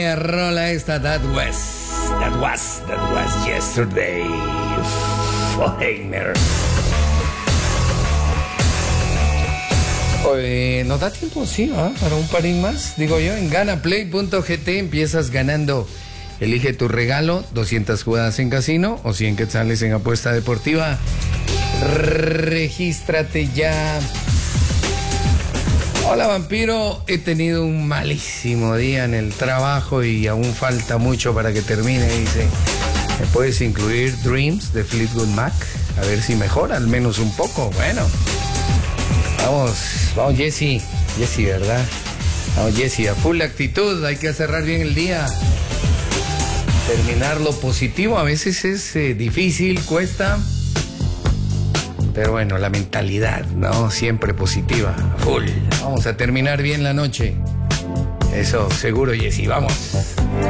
Rola esta, that was yesterday. Foreigner. ¿Nos da tiempo? Sí, para un parín más. Digo yo, en ganaplay.gt empiezas ganando. Elige tu regalo, 200 jugadas en casino o 100 quetzales en apuesta deportiva. Regístrate ya. Hola, vampiro. He tenido un malísimo día en el trabajo y aún falta mucho para que termine. Dice, ¿me puedes incluir Dreams de Fleetwood Mac? A ver si mejora, al menos un poco. Bueno, vamos, Jesse, ¿verdad? Vamos, Jesse, a full actitud. Hay que cerrar bien el día. Terminar lo positivo a veces es difícil, cuesta. Pero bueno, la mentalidad, ¿no? Siempre positiva, full. Vamos a terminar bien la noche. Eso, seguro, Jessy, vamos.